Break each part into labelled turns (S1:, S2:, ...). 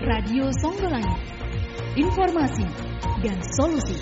S1: Radio Songgolangit, informasi dan solusi.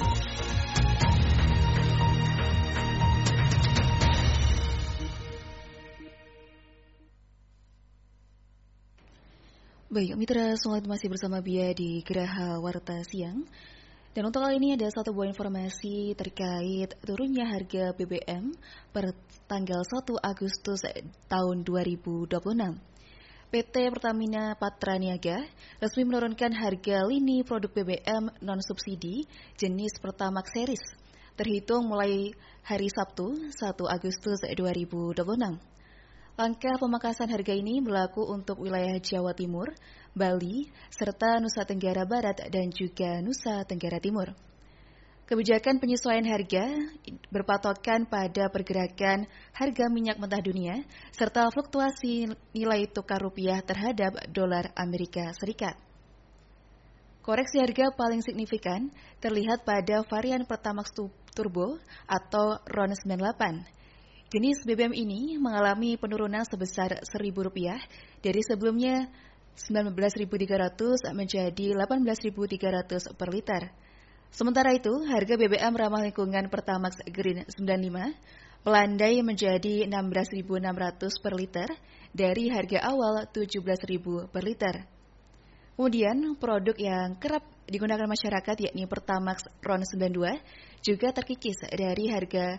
S1: Baik, mitra Songgolangit masih bersama Bia di Geraha Warta Siang. Dan untuk kali ini ada satu buah informasi terkait turunnya harga BBM per tanggal 1 Agustus tahun 2026. PT Pertamina Patraniaga resmi menurunkan harga lini produk BBM non-subsidi jenis Pertamax Series terhitung mulai hari Sabtu 1 Agustus 2026. Langkah pemangkasan harga ini berlaku untuk wilayah Jawa Timur, Bali, serta Nusa Tenggara Barat dan juga Nusa Tenggara Timur. Kebijakan penyesuaian harga berpatokan pada pergerakan harga minyak mentah dunia serta fluktuasi nilai tukar rupiah terhadap dolar Amerika Serikat. Koreksi harga paling signifikan terlihat pada varian Pertamax Turbo atau RON 98. Jenis BBM ini mengalami penurunan sebesar Rp1.000 dari sebelumnya 19.300 menjadi 18.300 per liter. Sementara itu, harga BBM ramah lingkungan Pertamax Green 95 melandai menjadi 16.600 per liter dari harga awal 17.000 per liter. Kemudian, produk yang kerap digunakan masyarakat yakni Pertamax RON 92 juga terkikis dari harga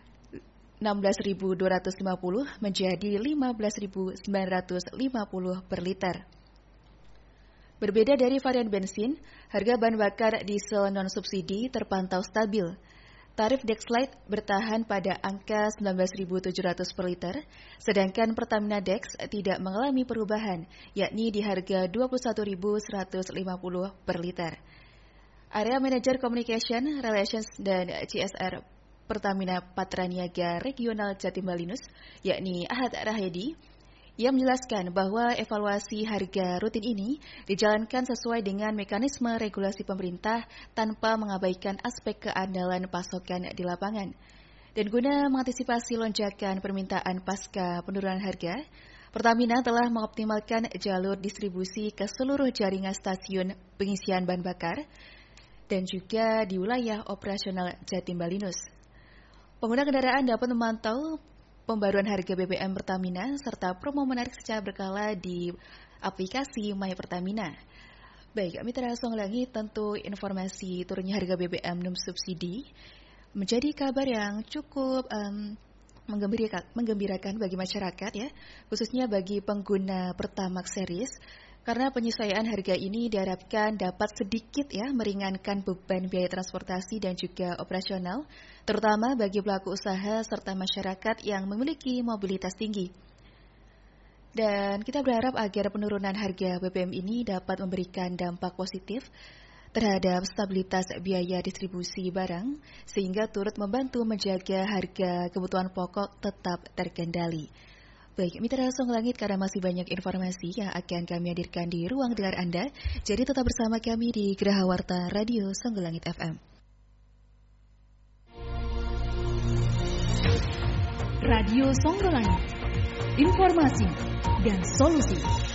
S1: 16.250 menjadi 15.950 per liter. Berbeda dari varian bensin, harga bahan bakar diesel non-subsidi terpantau stabil. Tarif Dexlite bertahan pada angka 19.700 per liter, sedangkan Pertamina Dex tidak mengalami perubahan, yakni di harga 21.150 per liter. Area Manager Communication, Relations, dan CSR Pertamina Patraniaga Regional Jatim Balinus, yakni Ahad Rahedi, ia menjelaskan bahwa evaluasi harga rutin ini dijalankan sesuai dengan mekanisme regulasi pemerintah tanpa mengabaikan aspek keandalan pasokan di lapangan. Dan guna mengantisipasi lonjakan permintaan pasca penurunan harga, Pertamina telah mengoptimalkan jalur distribusi ke seluruh jaringan stasiun pengisian bahan bakar dan juga di wilayah operasional Jatim Balinus. Pengguna kendaraan dapat memantau pembaruan harga BBM Pertamina serta promo menarik secara berkala di aplikasi My Pertamina. Baik, mitra Songgolangit, tentu informasi turunnya harga BBM non-subsidi menjadi kabar yang cukup menggembirakan bagi masyarakat ya, khususnya bagi pengguna Pertamax Series. Karena penyesuaian harga ini diharapkan dapat sedikit ya meringankan beban biaya transportasi dan juga operasional, terutama bagi pelaku usaha serta masyarakat yang memiliki mobilitas tinggi. Dan kita berharap agar penurunan harga BBM ini dapat memberikan dampak positif terhadap stabilitas biaya distribusi barang, sehingga turut membantu menjaga harga kebutuhan pokok tetap terkendali. Baik, mitra Songgolangit, karena masih banyak informasi yang akan kami hadirkan di ruang dengar Anda, jadi tetap bersama kami di Geraha Warta Radio Songgolangit FM. Radio Songgolangit, informasi dan solusi.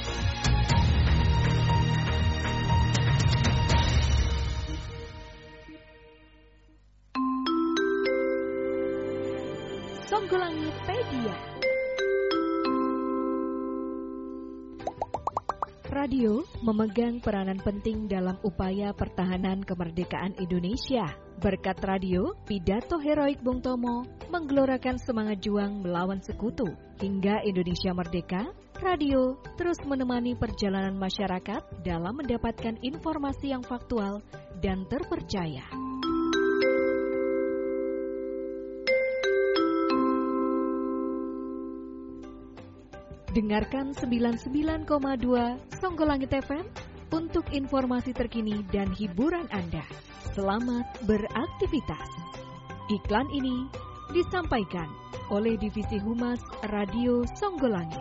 S1: Songgolangit Media.
S2: Radio memegang peranan penting dalam upaya pertahanan kemerdekaan Indonesia. Berkat radio, pidato heroik Bung Tomo menggelorakan semangat juang melawan sekutu. Hingga Indonesia merdeka, radio terus menemani perjalanan masyarakat dalam mendapatkan informasi yang faktual dan terpercaya. Dengarkan 99,2 Songgolangit FM untuk informasi terkini dan hiburan Anda. Selamat beraktivitas. Iklan ini disampaikan oleh Divisi Humas Radio Songgolangit.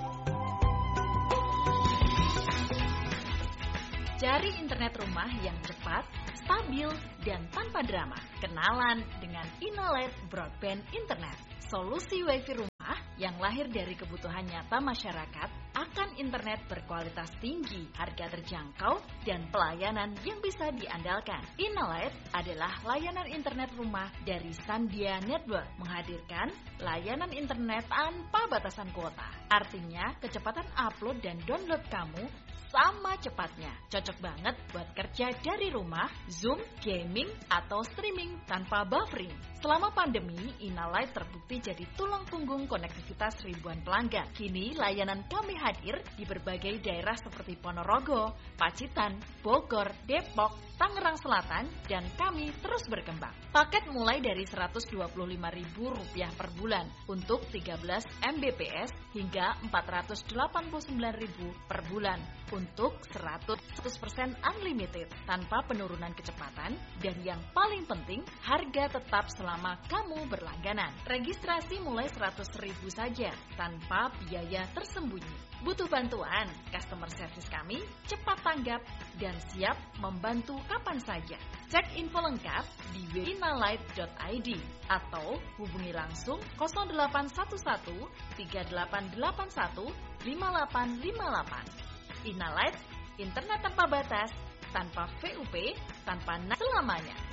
S3: Cari internet rumah yang cepat, stabil, dan tanpa drama. Kenalan dengan Inolet Broadband Internet. Solusi WiFi rumah yang lahir dari kebutuhan nyata masyarakat akan Rasakan internet berkualitas tinggi, harga terjangkau, dan pelayanan yang bisa diandalkan. Innolight adalah layanan internet rumah dari Sandia Network, menghadirkan layanan internet tanpa batasan kuota. Artinya, kecepatan upload dan download kamu sama cepatnya. Cocok banget buat kerja dari rumah, Zoom, gaming, atau streaming tanpa buffering. Selama pandemi, Innolight terbukti jadi tulang punggung konektivitas ribuan pelanggan. Kini, layanan kami hadir di berbagai daerah seperti Ponorogo, Pacitan, Bogor, Depok, Tangerang Selatan, dan kami terus berkembang. Paket mulai dari Rp125.000 per bulan untuk 13 Mbps hingga Rp489.000 per bulan untuk 100% unlimited tanpa penurunan kecepatan, dan yang paling penting, harga tetap selama kamu berlangganan. Registrasi mulai Rp100.000 saja tanpa biaya tersembunyi. Butuh bantuan? Customer service kami cepat tanggap dan siap membantu kapan saja. Cek info lengkap di innolight.id atau hubungi langsung 0811 3881 5858. Innolight, internet tanpa batas, tanpa VUP, tanpa selamanya.